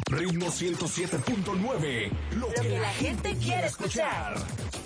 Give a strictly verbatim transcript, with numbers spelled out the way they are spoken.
Ritmo ciento siete punto nueve. Lo, Lo que, que la gente quiere escuchar.